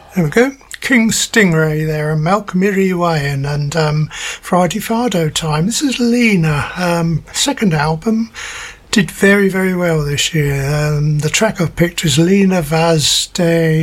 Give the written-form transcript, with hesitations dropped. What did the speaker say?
There we go. King Stingray there, and Malcolm Iriwayan, and Friday Fardo Time. This is Lena, second album. Did very, very well this year. The track I've picked is Lena Vaz de